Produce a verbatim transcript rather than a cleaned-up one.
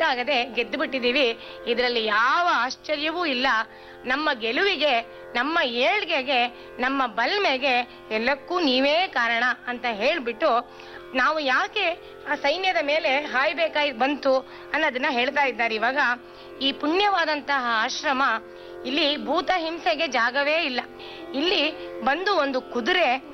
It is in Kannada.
ಗೊತ್ತಾಗದೆ ಗೆದ್ದು ಬಿಟ್ಟಿದ್ದೀವಿ. ಇದರಲ್ಲಿ ಯಾವ ಆಶ್ಚರ್ಯವೂ ಇಲ್ಲ. ನಮ್ಮ ಗೆಲುವಿಗೆ, ನಮ್ಮ ಏಳ್ಗೆಗೆ, ನಮ್ಮ ಬಲ್ಮೆಗೆ ಎಲ್ಲಕ್ಕೂ ನೀವೇ ಕಾರಣ ಅಂತ ಹೇಳ್ಬಿಟ್ಟು ನಾವು ಯಾಕೆ ಆ ಸೈನ್ಯದ ಮೇಲೆ ಹಾಯ್ಬೇಕಾಗಿ ಬಂತು ಅನ್ನೋದನ್ನ ಹೇಳ್ತಾ ಇದ್ದಾರೆ. ಇವಾಗ ಈ ಪುಣ್ಯವಾದಂತಹ ಆಶ್ರಮ, ಇಲ್ಲಿ ಭೂತ ಹಿಂಸೆಗೆ ಜಾಗವೇ ಇಲ್ಲ. ಇಲ್ಲಿ ಬಂದು ಒಂದು ಕುದುರೆ